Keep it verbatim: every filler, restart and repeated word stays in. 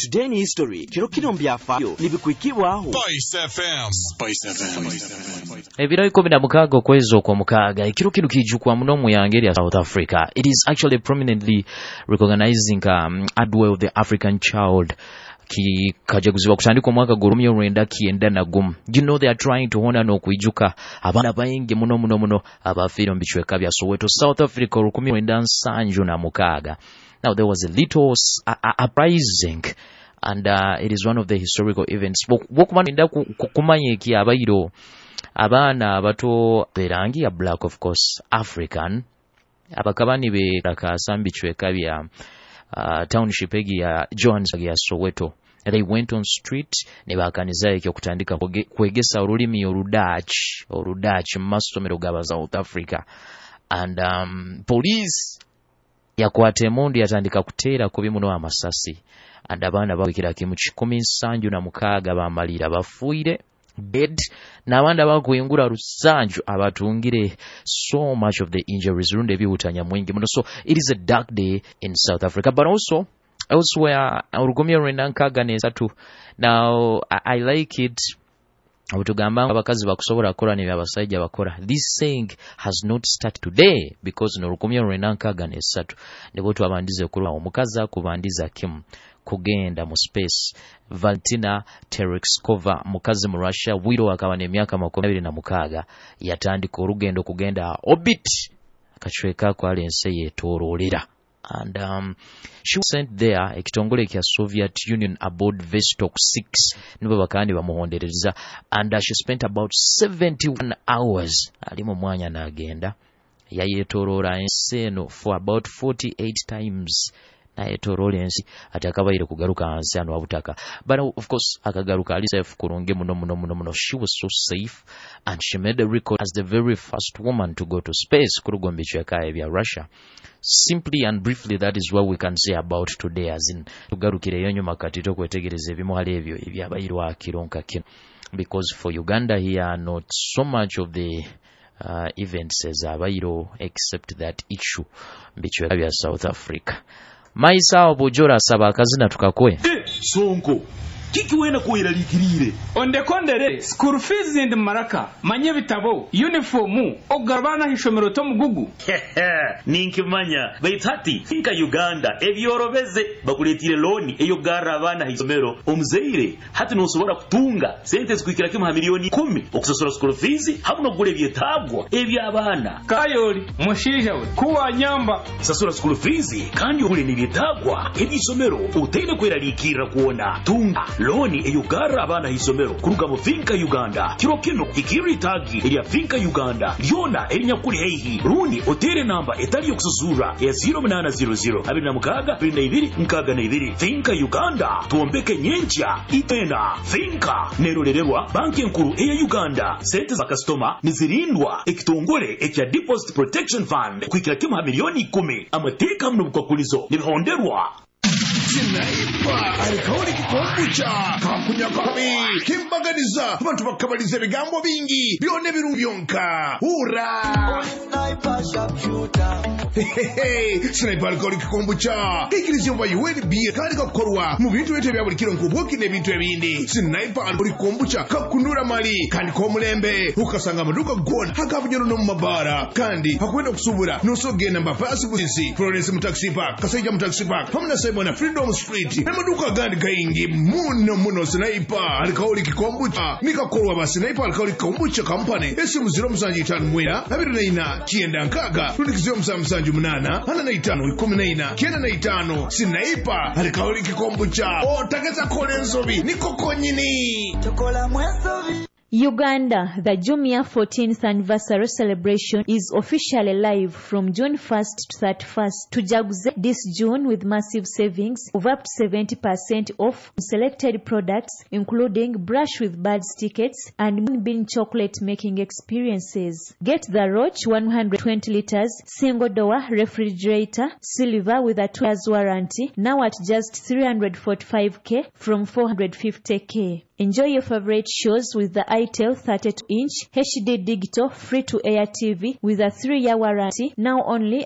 Today in History kiro kino mbyafaayo nibikwikibwaho Spice F M Spice F M Ebiro ikumi na mukaaga okwezi okw'omukaaga ekiro kino kijjukwa muno mu yange ya South Africa. It is actually prominently recognizing um, Adwell of the African child ki kajaguzibwa kutandika omwaka gorumyo rwenda kienda na gumu. You know they are trying to honor no kuijuka abana bayingi muno muno muno abafiiro mbichweka bya Soweto South Africa rukumi rwenda nsanju na mukaaga. Now there was a little uh, uh, uprising and uh, it is one of the historical events. Wokumanda kumanye ki abayiro abana abato berangi ya black of course African abakabani be akasambichweka bya Uh, township egi ya Johannesburg ya Soweto. They went on street ne bakaniza ekyo kutandika kwegesa olulimi oludach oludach masomero gaba South Africa and um, police yakwata emondi yatandika kuteera kubi muno amasasi and abana bawikira kimu kikumi nsanju na mukaaga bamalira bafuire dead n'abandi abakuyingura rusanju abatungire so much of the injuries runde biwutanya mwingi muno. So it is a dark day in South Africa, but also elsewhere urugomyo rwenda nkaaga nesatu. Now I, I like it abutugamba abakazi bakusobola kola ne byabasajja bakora. This saying has not started today because no rugomyo rwenda nkaaga nesatu nebo twabandize kulwa omukazi akubandiza Kim kugenda mu space. Valentina Tereshkova mukazi mu Russia wiro akaba ne myaka makumi abiri na mukaaga yatandika olugendo kugenda orbit akachweka kwa lense yetorolera and um, she was sent there ekitongole kya Soviet Union aboard Vostok six nibo bakandi bamuhondereza and uh, she spent about seventy-one hours ali mu mwanya nagenda yayetorora enseno for about forty-eight times etorolensi atakabaire kugaruka hansi ano abutaka, but of course akagaruka ali safe kurunge muno muno muno muno. She was so safe and she made a record as the very first woman to go to space kurugombe cheka ebya Russia. Simply and briefly, that is what we can say about today, as in tugarukire yonyo makatito kwetegereze bimuhale ebyo ebyabayirwa kironka kino, because for Uganda here not so much of the uh, events as abayiro except that issue bichweka bya South Africa. Maisa obujora saba akazina tukakwe eh sonko kiki wena kuira likirire onde kondere school fees in maraka manye bitabo uniform ogarbana hishomero to mugugu ninkimanya bayitati inka Uganda ebyorobeze bakuletire loni eyo gara abana hishomero omuzeire hati nosobora kutunga sente zikwikira kimu miliyoni kumi okusosora school fees habuno gure byetabwa ebyabana kayoli mushija we kuwa nyamba sasura school fees kandi uri nibyetagwa ebisomero utende kwera likira kuona tunga loni eyugara abana hisomero kuruga mu Finka Uganda kiro kino ikiri tagi ya Finka Uganda lyona elinyakuri heihi runi otere namba etali yokusuzura ya zero nine zero zero abiri na mukaga abiri na ibiri mukaga na ibiri. Finka Uganda tuombeke nyencha itena Finka nerorerwa banki nkuru eya Uganda. Sente za customer nizirindwa ekitongole ekya Deposit Protection Fund kwikira kimu milioni kumi amateka mno bukakulizo nibihonderwa Sinaipa alikaoni kikombucha kakunyakabi kimbaganiza abantu bakabaliza ebigambo bingi byone birubyonka ura Sinaipa sharpshooter Sinaipa alikaoni kikombucha ikirizo ba U N B kandi gakorwa mu bintu bete bya buri kiro nkubwoki nebintu ebindi. Sinaipa alikaoni kikombucha kakunura mali kandi ko mulembe ukasanga amaduka gona hakabunyoro no mabara kandi hakwenda kusubura nosogenda mbafasi busisi Florence mu taxi park kasajja mu taxi park hamna Simon Freedom Street nemaduka gandi gaingi muno muno. Sinaipa alikaoli kikombucha nikakorwa ba Sinaipa alikaoli kikombucha company esimu zero musanji itanu mwera abiri na ina kienda nkaga rudikiziyo musanji munana hana na itanu ikumi na ina kienda na itanu. Sinaipa alikaoli kikombucha o takeza kole nsobi nikoko nyini chokola mwesobi. Uganda, the Jumia fourteenth anniversary celebration is officially live from June first to thirty-first. Tujaguze this June with massive savings of up to seventy percent off selected products, including brush with buds tickets and Moonbeam chocolate making experiences. Get the Roach one hundred twenty liters single door refrigerator silver with a two years warranty now at just three hundred forty-five thousand from four hundred fifty thousand. Enjoy your favorite shows with the I T E L thirty-two inch H D digital free-to-air T V with a three year warranty now only